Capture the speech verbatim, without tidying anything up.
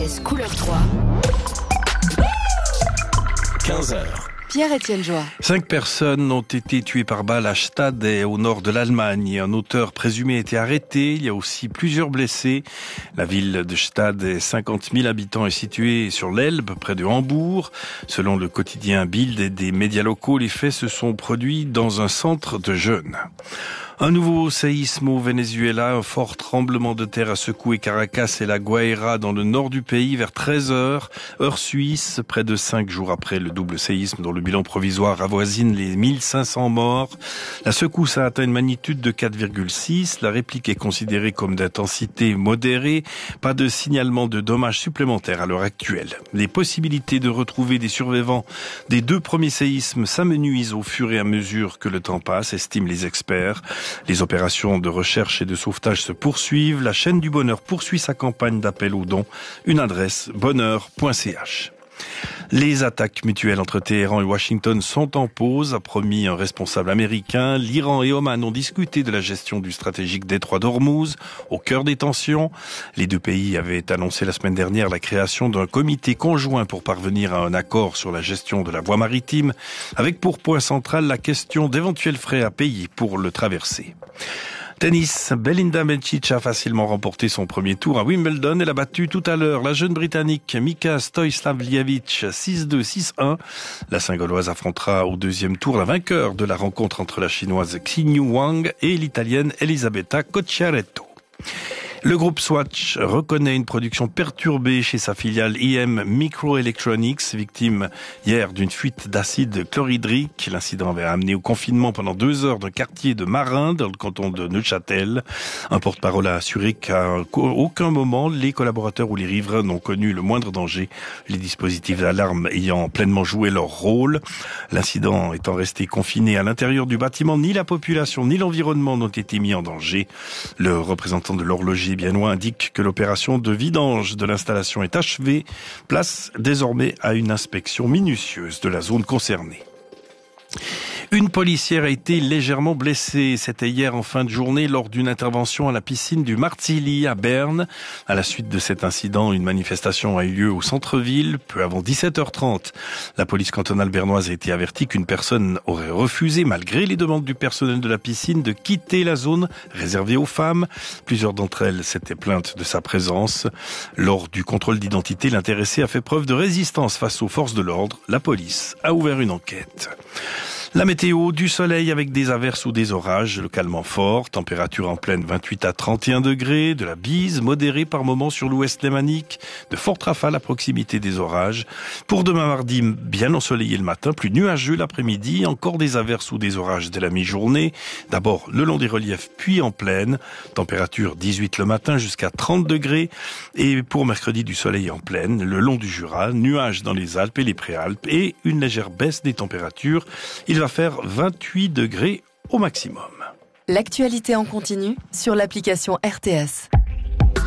treize, couleur trois. quinze heures. Pierre-Étienne Joie. Cinq personnes ont été tuées par balle à Stade, au nord de l'Allemagne. Un auteur présumé a été arrêté. Il y a aussi plusieurs blessés. La ville de Stade, cinquante mille habitants, est située sur l'Elbe, près de Hambourg. Selon le quotidien Bild et des médias locaux, les faits se sont produits dans un centre de jeunes. Un nouveau séisme au Venezuela, un fort tremblement de terre a secoué Caracas et la Guaira dans le nord du pays vers treize heures, heure suisse, près de cinq jours après le double séisme dont le bilan provisoire avoisine les mille cinq cents morts. La secousse a atteint une magnitude de quatre virgule six. La réplique est considérée comme d'intensité modérée. Pas de signalement de dommages supplémentaires à l'heure actuelle. Les possibilités de retrouver des survivants des deux premiers séismes s'amenuisent au fur et à mesure que le temps passe, estiment les experts. Les opérations de recherche et de sauvetage se poursuivent. La chaîne du bonheur poursuit sa campagne d'appel aux dons. Une adresse bonheur point c h. Les attaques mutuelles entre Téhéran et Washington sont en pause, a promis un responsable américain. L'Iran et Oman ont discuté de la gestion du stratégique détroit d'Ormuz, au cœur des tensions. Les deux pays avaient annoncé la semaine dernière la création d'un comité conjoint pour parvenir à un accord sur la gestion de la voie maritime, avec pour point central la question d'éventuels frais à payer pour le traverser. Tennis, Belinda Bencic a facilement remporté son premier tour à Wimbledon. Elle a battu tout à l'heure la jeune Britannique Mika Stojslavljevic six deux six un. La Saint-Gauloise affrontera au deuxième tour la vainqueur de la rencontre entre la Chinoise Xinyu Wang et l'Italienne Elisabetta Cocciaretto. Le groupe Swatch reconnaît une production perturbée chez sa filiale I M Microelectronics, victime hier d'une fuite d'acide chlorhydrique. L'incident avait amené au confinement pendant deux heures d'un quartier de Marin, dans le canton de Neuchâtel. Un porte-parole a assuré qu'à aucun moment les collaborateurs ou les riverains n'ont connu le moindre danger, les dispositifs d'alarme ayant pleinement joué leur rôle. L'incident étant resté confiné à l'intérieur du bâtiment, ni la population ni l'environnement n'ont été mis en danger. Le représentant de l'horloger biennois indique que l'opération de vidange de l'installation est achevée. Place désormais à une inspection minutieuse de la zone concernée. Une policière a été légèrement blessée. C'était hier en fin de journée lors d'une intervention à la piscine du Marzili à Berne. À la suite de cet incident, une manifestation a eu lieu au centre-ville, peu avant dix-sept heures trente. La police cantonale bernoise a été avertie qu'une personne aurait refusé, malgré les demandes du personnel de la piscine, de quitter la zone réservée aux femmes. Plusieurs d'entre elles s'étaient plaintes de sa présence. Lors du contrôle d'identité, l'intéressé a fait preuve de résistance face aux forces de l'ordre. La police a ouvert une enquête. La météo, du soleil avec des averses ou des orages, localement forts, température en pleine vingt-huit à trente et un degrés, de la bise modérée par moments sur l'ouest lémanique, de fortes rafales à proximité des orages. Pour demain mardi, bien ensoleillé le matin, plus nuageux l'après-midi, encore des averses ou des orages dès la mi-journée. D'abord le long des reliefs, puis en plaine, température dix-huit le matin jusqu'à trente degrés. Et pour mercredi, du soleil en plaine, le long du Jura, nuages dans les Alpes et les Préalpes et une légère baisse des températures. Il va faire vingt-huit degrés au maximum. L'actualité en continu sur l'application R T S.